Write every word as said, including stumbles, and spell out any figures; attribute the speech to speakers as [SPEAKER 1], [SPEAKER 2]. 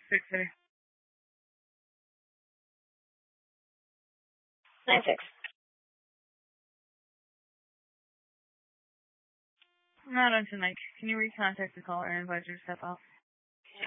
[SPEAKER 1] Six city.
[SPEAKER 2] Nine six.
[SPEAKER 1] Not on tonight. Can you recontact the caller and invite her to step out?